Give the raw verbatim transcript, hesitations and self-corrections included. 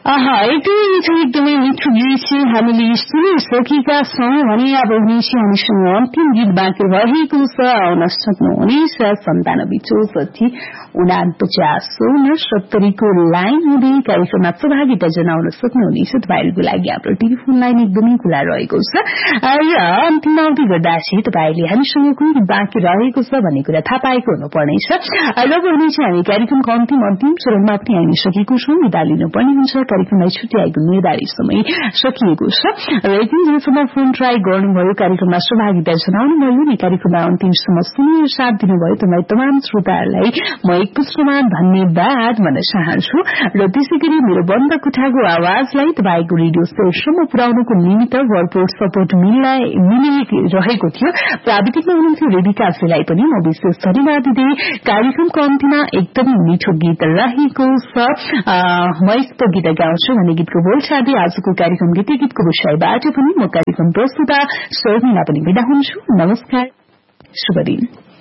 आहा एकदमै मिठो एकदमै मिठो गीत चाहिँ हामीले सुनिसकेका छौं भने अब हुनेछ हामीसँग अन्तिम गीत बाँकी रहेको छ। आउन सक्नुहुनेछ सन्तानब्बे चौसठी उनापचास सोह्र सत्तरीको लाइन हुँदै कार्यक्रममा सहभागिता जनाउन सक्नुहुनेछ। तपाईँहरूको लागि हाम्रो टेलिफोन लाइन एकदमै खुला रहेको छ र अन्तिम अवधि गर्दा चाहिँ तपाईँले हामीसँग कुन गीत बाँकी रहेको छ भन्ने कुरा थाहा पाएको हुनुपर्नेछ। र हुनेछ हामी कार्यक्रमको अन्तिम अन्तिम चरणमा पनि आइसकेको छौं। विदा लिनुपर्ने हुन्छ। कार्यक्रमलाई छुट्याएको निर्धारित समय सकिएको छ र यति जेलसम्म फोन ट्राई गर्नुभयो, कार्यक्रममा सहभागिता जनाउनुभयो नि, कार्यक्रममा अन्तिमसम्म सुनेर साथ दिनुभयो तपाईँ तमाम श्रोताहरूलाई म एक पुष्टमा धन्यवाद भन्न चाहन्छु। र त्यसै गरी मेरो बन्द कोठाको आवाजलाई तपाईँको रेडियो स्टेशनमा पुर्याउनुको निमित्त भरपूर सपोर्ट मिलिरहेको थियो। प्राविधिकमा हुनुहुन्थ्यो रेबिका आफूलाई पनि म विशेष धन्यवाद दिँदै कार्यक्रमको अन्त्यमा एकदमै मिठो गीत रहेको छ म यस्तो गीत गाउँछु भन्ने गीतको बोल साथै आजको कार्यक्रम गीत गीतको विषयबाट पनि म कार्यक्रम प्रस्तुता शर्मिला पनि बिदा हुन्छु। नमस्कार, शुभ दिन।